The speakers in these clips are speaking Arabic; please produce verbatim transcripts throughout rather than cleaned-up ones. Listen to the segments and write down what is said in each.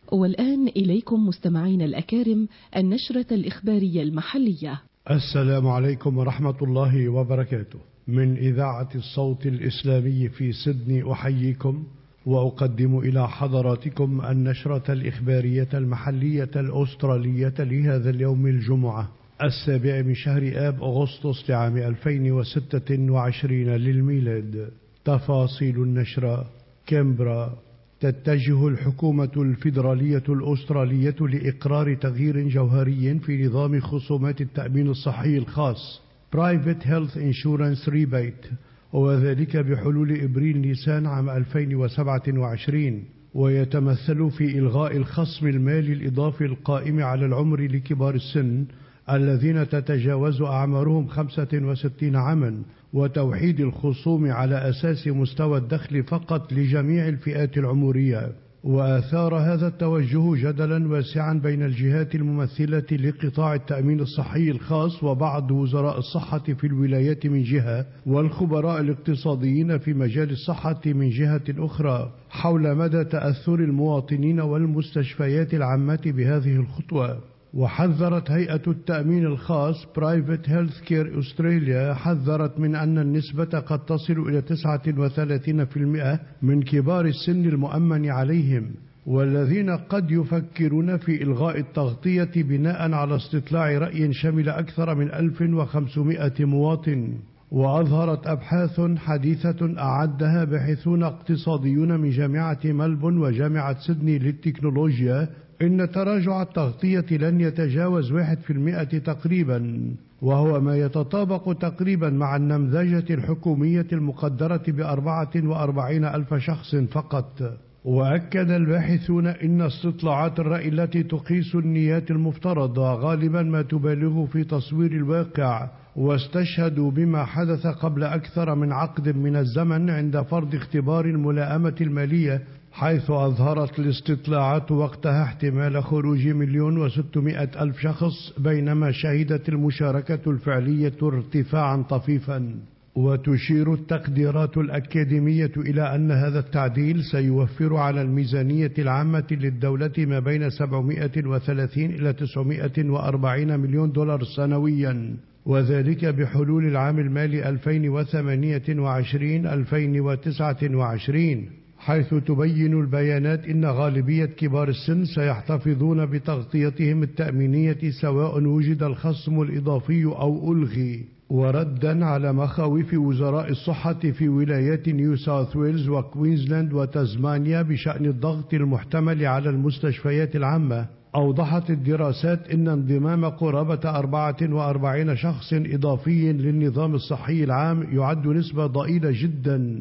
والآن إليكم مستمعين الأكارم النشرة الإخبارية المحلية. السلام عليكم ورحمة الله وبركاته. من إذاعة الصوت الإسلامي في سيدني أحييكم وأقدم إلى حضراتكم النشرة الإخبارية المحلية الأسترالية لهذا اليوم الجمعة السابع من شهر آب أغسطس لعام ألفين وستة وعشرين للميلاد. تفاصيل النشرة. كامبرا. تتجه الحكومة الفيدرالية الأسترالية لإقرار تغيير جوهري في نظام خصومات التأمين الصحي الخاص Private Health Insurance Rebate، وذلك بحلول إبريل نيسان عام ألفين وسبعة وعشرين، ويتمثل في إلغاء الخصم المالي الإضافي القائم على العمر لكبار السن الذين تتجاوز أعمارهم خمسة وستين عاما، وتوحيد الخصوم على أساس مستوى الدخل فقط لجميع الفئات العمرية. وآثار هذا التوجه جدلا واسعا بين الجهات الممثلة لقطاع التأمين الصحي الخاص وبعض وزراء الصحة في الولايات من جهة، والخبراء الاقتصاديين في مجال الصحة من جهة أخرى، حول مدى تأثر المواطنين والمستشفيات العامة بهذه الخطوة. وحذرت هيئة التأمين الخاص Private Healthcare Australia حذرت من أن النسبة قد تصل إلى تسعة وثلاثين بالمئة من كبار السن المؤمن عليهم، والذين قد يفكرون في إلغاء التغطية بناء على استطلاع رأي شمل أكثر من ألف وخمسمائة مواطن. وأظهرت أبحاث حديثة أعدها باحثون اقتصاديون من جامعة ملبون وجامعة سيدني للتكنولوجيا إن تراجع التغطية لن يتجاوز واحد في المئة تقريبا، وهو ما يتطابق تقريبا مع النمذجة الحكومية المقدرة بأربعة وأربعين ألف شخص فقط. وأكد الباحثون إن استطلاعات الرأي التي تقيس النيات المفترضة غالبا ما تبالغ في تصوير الواقع، واستشهدوا بما حدث قبل أكثر من عقد من الزمن عند فرض اختبار الملائمة المالية، حيث أظهرت الاستطلاعات وقتها احتمال خروج مليون وستمائة ألف شخص، بينما شهدت المشاركة الفعلية ارتفاعا طفيفا. وتشير التقديرات الأكاديمية إلى أن هذا التعديل سيوفر على الميزانية العامة للدولة ما بين سبعمائة وثلاثين إلى تسعمائة وأربعين مليون دولار سنويا، وذلك بحلول العام المالي ألفين وثمانية وعشرين ألفين وتسعة وعشرين، حيث تبين البيانات إن غالبية كبار السن سيحتفظون بتغطيتهم التأمينية سواء وجد الخصم الإضافي أو ألغي. وردا على مخاوف وزراء الصحة في ولايات نيو ساوث ويلز وكوينزلاند وتزمانيا بشأن الضغط المحتمل على المستشفيات العامة، أوضحت الدراسات إن انضمام قرابة أربعة وأربعين شخص إضافي للنظام الصحي العام يعد نسبة ضئيلة جدا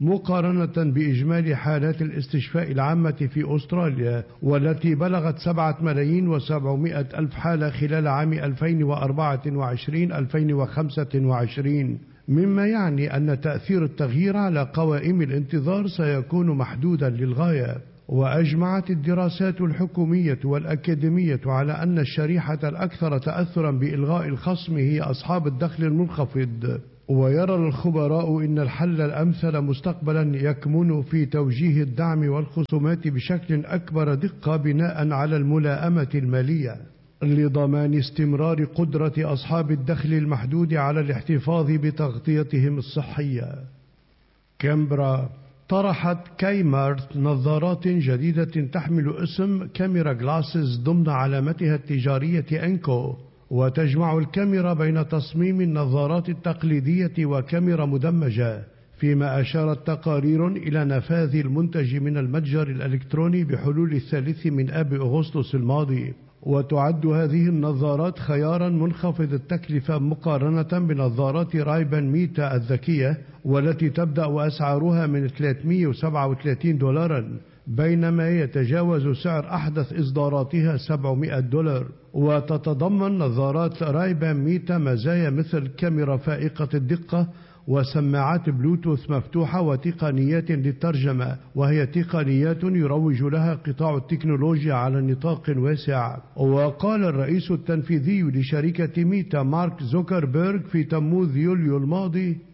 مقارنة بإجمالي حالات الاستشفاء العامة في أستراليا، والتي بلغت سبعة ملايين وسبعمائة ألف حالة خلال عام ألفين وأربعة وعشرين ألفين وخمسة وعشرين، مما يعني أن تأثير التغيير على قوائم الانتظار سيكون محدودا للغاية. وأجمعت الدراسات الحكومية والأكاديمية على أن الشريحة الأكثر تأثرا بإلغاء الخصم هي أصحاب الدخل المنخفض. ويرى الخبراء إن الحل الأمثل مستقبلا يكمن في توجيه الدعم والخصومات بشكل أكبر دقة بناء على الملائمة المالية، لضمان استمرار قدرة أصحاب الدخل المحدود على الاحتفاظ بتغطيتهم الصحية. كامبرا. طرحت كايمارت نظارات جديدة تحمل اسم كاميرا جلاسز ضمن علامتها التجارية أنكو، وتجمع الكاميرا بين تصميم النظارات التقليدية وكاميرا مدمجة، فيما أشارت تقارير إلى نفاذ المنتج من المتجر الإلكتروني بحلول الثالث من آب أغسطس الماضي. وتعد هذه النظارات خيارا منخفض التكلفة مقارنة بنظارات رايبن ميتا الذكية، والتي تبدأ أسعارها من ثلاثمائة وسبعة وثلاثين دولارا، بينما يتجاوز سعر أحدث إصداراتها سبعمائة دولار. وتتضمن نظارات رايبن ميتا مزايا مثل كاميرا فائقة الدقة وسماعات بلوتوث مفتوحة وتقنيات للترجمة، وهي تقنيات يروج لها قطاع التكنولوجيا على نطاق واسع. وقال الرئيس التنفيذي لشركة ميتا مارك زوكربيرغ في تموز يوليو الماضي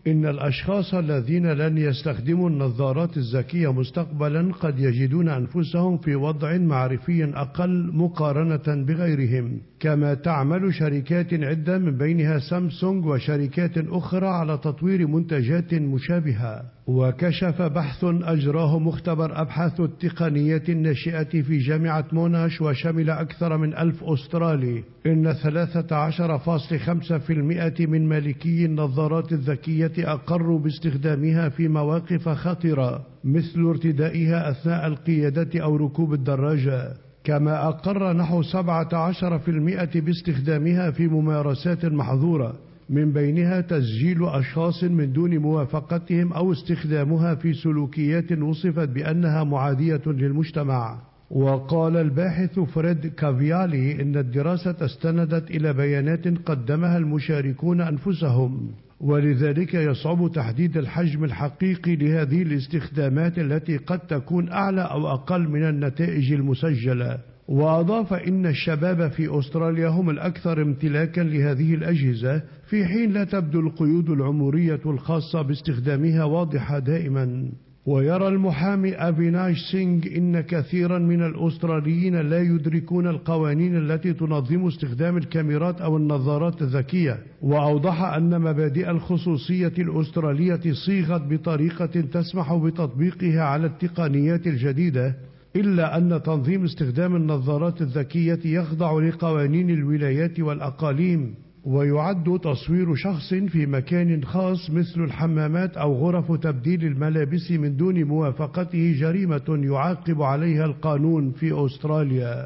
إن الأشخاص الذين لن يستخدموا النظارات الذكية مستقبلا قد يجدون أنفسهم في وضع معرفي أقل مقارنة بغيرهم، كما تعمل شركات عدة من بينها سامسونج وشركات أخرى على تطوير منتجات مشابهة. وكشف بحث أجراه مختبر أبحاث التقنيات الناشئة في جامعة موناش وشمل أكثر من ألف أسترالي إن ثلاثة عشر فاصلة خمسة بالمئة من مالكي النظارات الذكية أقروا باستخدامها في مواقف خطرة مثل ارتدائها أثناء القيادة أو ركوب الدراجة، كما أقر نحو سبعة عشر بالمئة باستخدامها في ممارسات محظورة، من بينها تسجيل أشخاص من دون موافقتهم أو استخدامها في سلوكيات وصفت بأنها معادية للمجتمع. وقال الباحث فريد كافيالي إن الدراسة استندت إلى بيانات قدمها المشاركون أنفسهم، ولذلك يصعب تحديد الحجم الحقيقي لهذه الاستخدامات التي قد تكون أعلى أو أقل من النتائج المسجلة. وأضاف إن الشباب في أستراليا هم الأكثر امتلاكا لهذه الأجهزة، في حين لا تبدو القيود العمرية الخاصة باستخدامها واضحة دائما. ويرى المحامي أفيناش سينغ إن كثيرا من الأستراليين لا يدركون القوانين التي تنظم استخدام الكاميرات أو النظارات الذكية، وأوضح أن مبادئ الخصوصية الأسترالية صيغت بطريقة تسمح بتطبيقها على التقنيات الجديدة، إلا أن تنظيم استخدام النظارات الذكية يخضع لقوانين الولايات والأقاليم، ويعد تصوير شخص في مكان خاص مثل الحمامات أو غرف تبديل الملابس من دون موافقته جريمة يعاقب عليها القانون في أستراليا.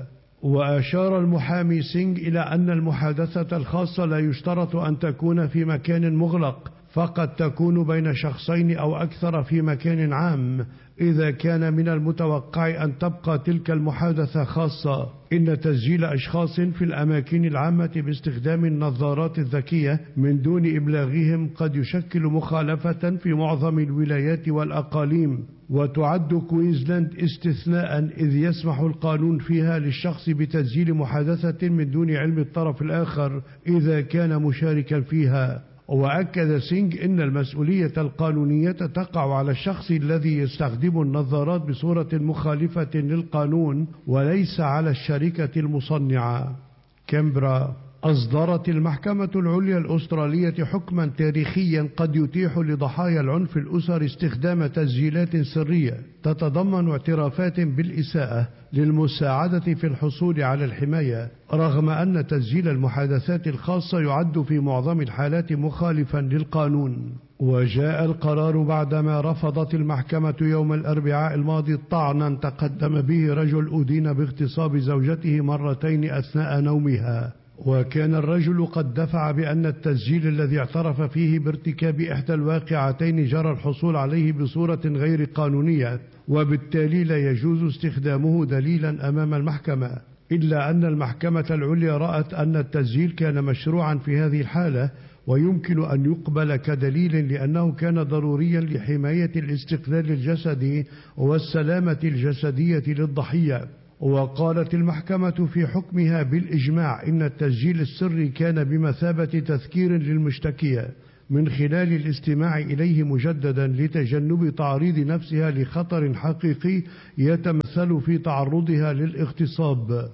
وأشار المحامي سينغ إلى أن المحادثة الخاصة لا يشترط أن تكون في مكان مغلق، فقد تكون بين شخصين أو أكثر في مكان عام إذا كان من المتوقع أن تبقى تلك المحادثة خاصة. إن تسجيل أشخاص في الأماكن العامة باستخدام النظارات الذكية من دون إبلاغهم قد يشكل مخالفة في معظم الولايات والأقاليم، وتعد كوينزلاند استثناء إذ يسمح القانون فيها للشخص بتسجيل محادثة من دون علم الطرف الآخر إذا كان مشاركا فيها. وأكد سينغ إن المسؤولية القانونية تقع على الشخص الذي يستخدم النظارات بصورة مخالفة للقانون وليس على الشركة المصنعة. كامبرا. أصدرت المحكمة العليا الأسترالية حكما تاريخيا قد يتيح لضحايا العنف الأسري استخدام تسجيلات سرية تتضمن اعترافات بالإساءة للمساعدة في الحصول على الحماية، رغم أن تسجيل المحادثات الخاصة يعد في معظم الحالات مخالفا للقانون. وجاء القرار بعدما رفضت المحكمة يوم الأربعاء الماضي طعنا تقدم به رجل أدين باغتصاب زوجته مرتين أثناء نومها، وكان الرجل قد دفع بأن التسجيل الذي اعترف فيه بارتكاب إحدى الواقعتين جرى الحصول عليه بصورة غير قانونية، وبالتالي لا يجوز استخدامه دليلا أمام المحكمة، إلا أن المحكمة العليا رأت أن التسجيل كان مشروعا في هذه الحالة ويمكن أن يقبل كدليل لأنه كان ضروريا لحماية الاستقلال الجسدي والسلامة الجسدية للضحية. وقالت المحكمة في حكمها بالإجماع إن التسجيل السري كان بمثابة تذكير للمشتكية من خلال الاستماع إليه مجددا لتجنب تعريض نفسها لخطر حقيقي يتمثل في تعرضها للاغتصاب.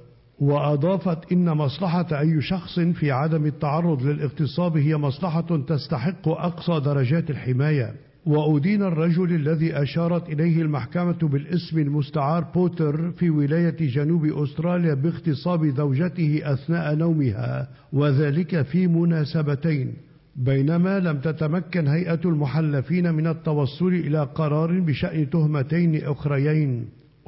وأضافت إن مصلحة أي شخص في عدم التعرض للاغتصاب هي مصلحة تستحق أقصى درجات الحماية. وأدين الرجل الذي أشارت إليه المحكمة بالاسم المستعار بوتر في ولاية جنوب أستراليا باغتصاب زوجته أثناء نومها، وذلك في مناسبتين، بينما لم تتمكن هيئة المحلفين من التوصل إلى قرار بشأن تهمتين أخريين.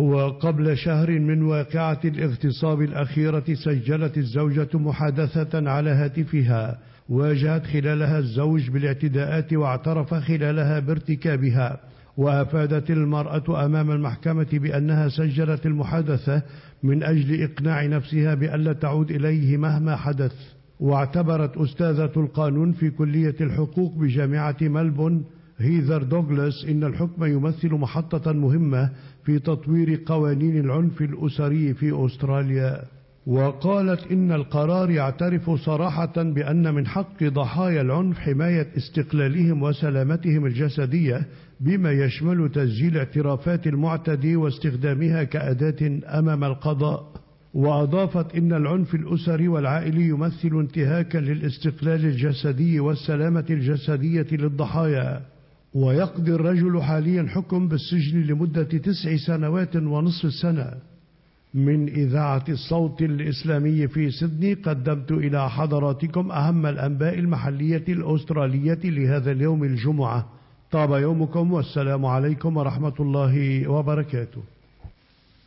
وقبل شهر من واقعة الاغتصاب الأخيرة سجلت الزوجة محادثة على هاتفها واجهت خلالها الزوج بالاعتداءات واعترف خلالها بارتكابها، وأفادت المرأة أمام المحكمة بأنها سجلت المحادثة من أجل إقناع نفسها بألا تعود إليه مهما حدث. واعتبرت أستاذة القانون في كلية الحقوق بجامعة ملبون هيثر دوغلاس إن الحكم يمثل محطة مهمة في تطوير قوانين العنف الأسري في أستراليا. وقالت إن القرار يعترف صراحة بأن من حق ضحايا العنف حماية استقلالهم وسلامتهم الجسدية، بما يشمل تسجيل اعترافات المعتدي واستخدامها كأداة أمام القضاء. وأضافت إن العنف الأسري والعائلي يمثل انتهاكا للاستقلال الجسدي والسلامة الجسدية للضحايا. ويقضي الرجل حاليا حكم بالسجن لمدة تسع سنوات ونصف السنة. من إذاعة الصوت الإسلامي في سيدني قدمت إلى حضراتكم أهم الأنباء المحلية الأسترالية لهذا اليوم الجمعة. طاب يومكم والسلام عليكم ورحمة الله وبركاته.